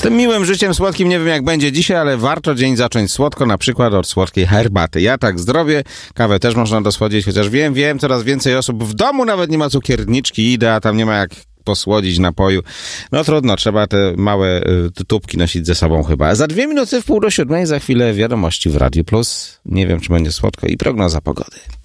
tym miłym życiem słodkim nie wiem jak będzie dzisiaj, ale warto dzień zacząć słodko, na przykład od słodkiej herbaty. Ja tak zdrowie, kawę też można dosłodzić, chociaż wiem, coraz więcej osób w domu nawet nie ma cukierniczki, idę, a tam nie ma jak posłodzić napoju. No trudno, trzeba te małe tubki nosić ze sobą chyba. Za 2 minuty w 6:30, za chwilę wiadomości w Radiu Plus. Nie wiem, czy będzie słodko i prognoza pogody.